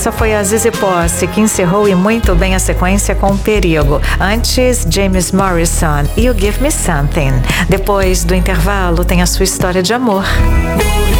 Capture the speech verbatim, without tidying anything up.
essa foi a Zizi Posse, que encerrou e muito bem a sequência com Perigo. Antes, James Morrison, You Give Me Something. Depois do intervalo, tem a sua história de amor.